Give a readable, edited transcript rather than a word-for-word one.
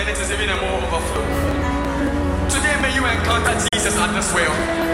and it is even a more overflow. Today may you encounter Jesus at this well.